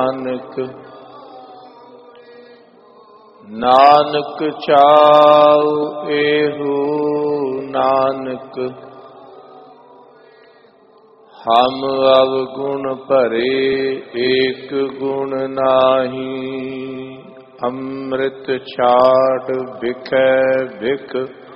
ਨਾਨਕ ਨਾਨਕ ਚਾਉ ਏਹੋ ਨਾਨਕ ਹਮ ਅਵਗੁਣ ਭਰੇ ਏਕ ਗੁਣ ਨਾਹੀ ਅੰਮ੍ਰਿਤ ਛਾੜ ਬਿਖੈ ਬਿਖ